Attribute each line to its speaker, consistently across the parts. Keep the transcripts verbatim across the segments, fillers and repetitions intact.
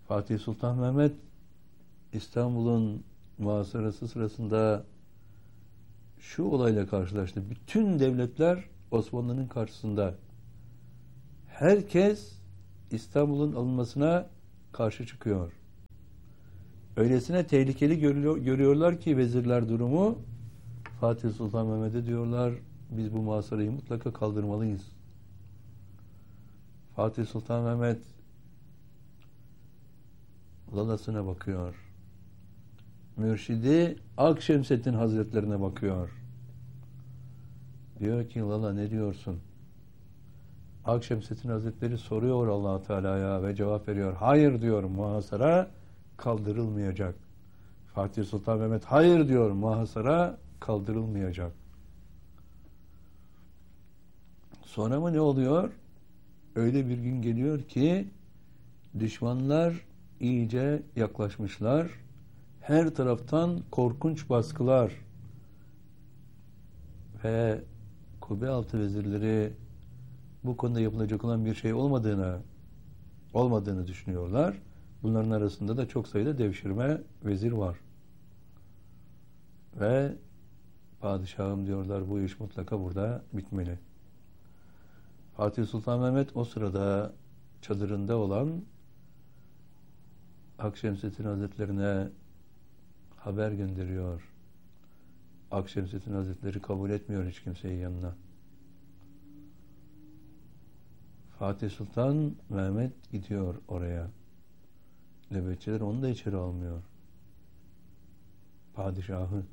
Speaker 1: Fatih Sultan Mehmet İstanbul'un muhasarası sırasında şu olayla karşılaştı. Bütün devletler Osmanlı'nın karşısında. Herkes İstanbul'un alınmasına karşı çıkıyor. Öylesine tehlikeli görüyor, görüyorlar ki vezirler durumu. Fatih Sultan Mehmet'e diyorlar, biz bu muhasarayı mutlaka kaldırmalıyız. Fatih Sultan Mehmet lalasına bakıyor. Mürşidi Akşemseddin Hazretlerine bakıyor. Diyor ki, Lala ne diyorsun? Akşemseddin Hazretleri soruyor Allah-u Teala'ya ve cevap veriyor. Hayır diyor, muhasara kaldırılmayacak. Fatih Sultan Mehmet hayır diyor, muhasara kaldırılmayacak. Sonra mı ne oluyor? Öyle bir gün geliyor ki düşmanlar iyice yaklaşmışlar. Her taraftan korkunç baskılar ve Kubbeyaltı vezirleri bu konuda yapılacak olan bir şey olmadığını olmadığını düşünüyorlar. Bunların arasında da çok sayıda devşirme vezir var. Ve padişahım diyorlar, bu iş mutlaka burada bitmeli. Fatih Sultan Mehmet o sırada çadırında olan Akşemseddin Hazretlerine haber gönderiyor. Akşemseddin Hazretleri kabul etmiyor hiç kimseyi yanına. Fatih Sultan Mehmet gidiyor oraya. Nöbetçiler onu da içeri almıyor. Padişahı.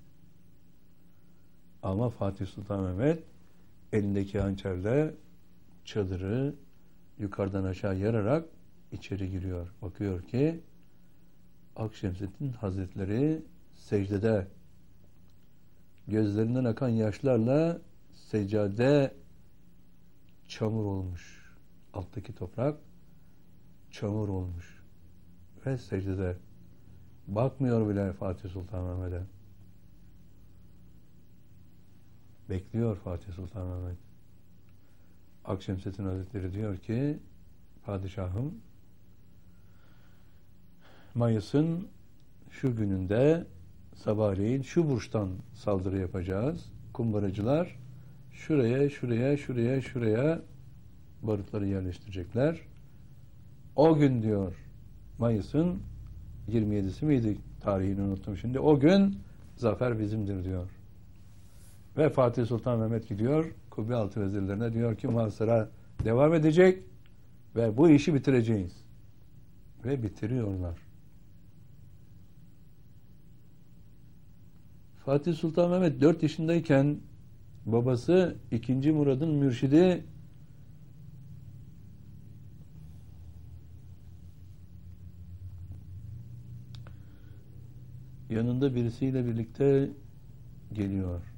Speaker 1: Ama Fatih Sultan Mehmet elindeki hançerle çadırı yukarıdan aşağı yararak içeri giriyor. Bakıyor ki Akşemseddin Hazretleri secdede, gözlerinden akan yaşlarla seccade çamur olmuş. Alttaki toprak çamur olmuş. Ve secdede. Bakmıyor bile Fatih Sultan Mehmet'e. Bekliyor Fatih Sultan Mehmet. Akşemseddin Hazretleri diyor ki, padişahım, Mayıs'ın şu gününde sabahleyin şu burçtan saldırı yapacağız. Kumbaracılar şuraya, şuraya, şuraya, şuraya barutları yerleştirecekler. O gün diyor, Mayıs'ın yirmi yedisi miydi? Tarihini unuttum şimdi. O gün zafer bizimdir diyor. Ve Fatih Sultan Mehmet gidiyor Kubbeyaltı vezirlerine, diyor ki muhasara devam edecek ve bu işi bitireceğiz. Ve bitiriyorlar. Fatih Sultan Mehmet dört yaşındayken babası ikinci Murad'ın mürşidi yanında birisiyle birlikte geliyor.